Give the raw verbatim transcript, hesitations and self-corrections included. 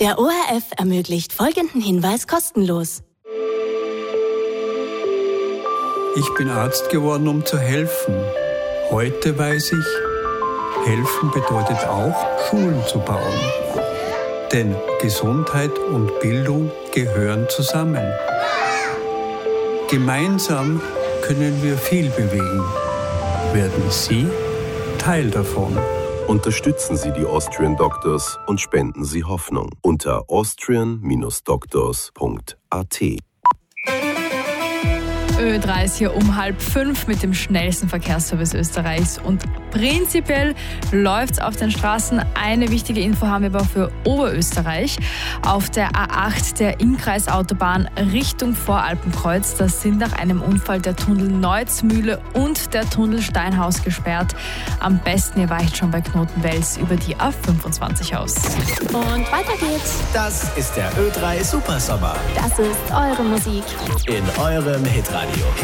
Der O R F ermöglicht folgenden Hinweis kostenlos. Ich bin Arzt geworden, um zu helfen. Heute weiß ich, helfen bedeutet auch, Schulen zu bauen. Denn Gesundheit und Bildung gehören zusammen. Gemeinsam können wir viel bewegen. Werden Sie Teil davon? Unterstützen Sie die Austrian Doctors und spenden Sie Hoffnung unter austrian Bindestrich doctors Punkt a t. Ö drei ist hier um halb fünf mit dem schnellsten Verkehrsservice Österreichs. Und prinzipiell läuft es auf den Straßen. Eine wichtige Info haben wir aber für Oberösterreich. Auf der A acht der Innkreisautobahn Richtung Voralpenkreuz, da sind nach einem Unfall der Tunnel Neuzmühle und der Tunnel Steinhaus gesperrt. Am besten ihr weicht schon bei Knotenwels über die A fünfundzwanzig aus. Und weiter geht's. Das ist der Ö drei Supersommer. Das ist eure Musik. In eurem Hitradio.